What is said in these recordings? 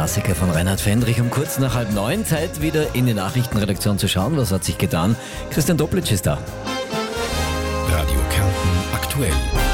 Klassiker von Reinhard Fendrich um kurz nach 8:30. Zeit wieder in die Nachrichtenredaktion zu schauen, was hat sich getan. Christian Doppelitsch ist da. Radio Kärnten aktuell.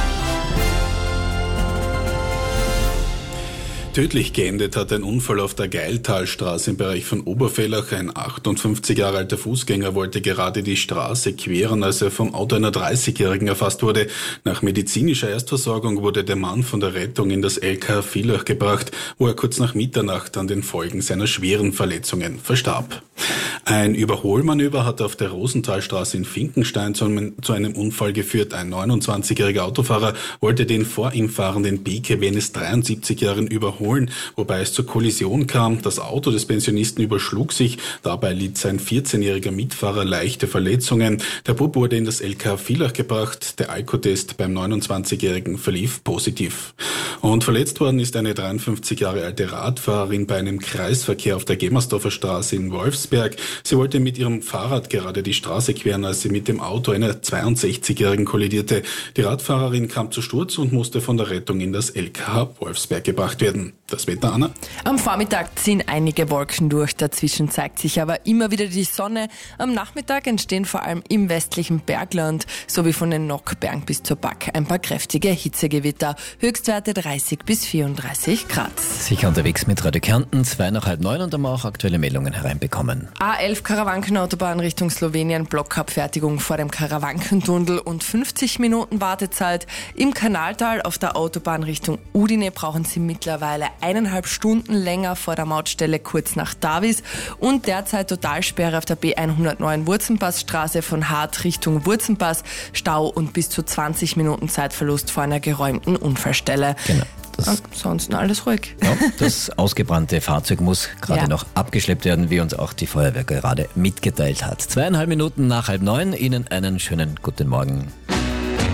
Tödlich geendet hat ein Unfall auf der Geiltalstraße im Bereich von Obervellach. Ein 58 Jahre alter Fußgänger wollte gerade die Straße queren, als er vom Auto einer 30-Jährigen erfasst wurde. Nach medizinischer Erstversorgung wurde der Mann von der Rettung in das LK Villach gebracht, wo er kurz nach Mitternacht an den Folgen seiner schweren Verletzungen verstarb. Ein Überholmanöver hat auf der Rosenthalstraße in Finkenstein zu einem Unfall geführt. Ein 29-jähriger Autofahrer wollte den vor ihm fahrenden PKW eines 73-Jährigen überholen, wobei es zur Kollision kam. Das Auto des Pensionisten überschlug sich. Dabei litt sein 14-jähriger Mitfahrer leichte Verletzungen. Der Bub wurde in das LK Villach gebracht. Der Alkotest beim 29-jährigen verlief positiv. Und verletzt worden ist eine 53 Jahre alte Radfahrerin bei einem Kreisverkehr auf der Gemersdorfer Straße in Wolfsberg. Sie wollte mit ihrem Fahrrad gerade die Straße queren, als sie mit dem Auto einer 62-jährigen kollidierte. Die Radfahrerin kam zu Sturz und musste von der Rettung in das LKH Wolfsberg gebracht werden. Das Wetter, Anna? Am Vormittag ziehen einige Wolken durch, dazwischen zeigt sich aber immer wieder die Sonne. Am Nachmittag entstehen vor allem im westlichen Bergland sowie von den Nockbergen bis zur Back ein paar kräftige Hitzegewitter. Höchstwerte 30 bis 34 Grad. Sicher unterwegs mit Radio Kärnten, 8:30 und haben auch aktuelle Meldungen hereinbekommen. A11 Karawankenautobahn Richtung Slowenien, Blockabfertigung vor dem Karawankentunnel und 50 Minuten Wartezeit. Im Kanaltal auf der Autobahn Richtung Udine brauchen Sie mittlerweile 1,5 Stunden länger vor der Mautstelle kurz nach Davis und derzeit Totalsperre auf der B109 Wurzenpassstraße von Hart Richtung Wurzenpass, Stau und bis zu 20 Minuten Zeitverlust vor einer geräumten Unfallstelle. Genau. Ansonsten alles ruhig. Ja, das ausgebrannte Fahrzeug muss gerade noch abgeschleppt werden, wie uns auch die Feuerwehr gerade mitgeteilt hat. 2,5 Minuten nach 8:30. Ihnen einen schönen guten Morgen.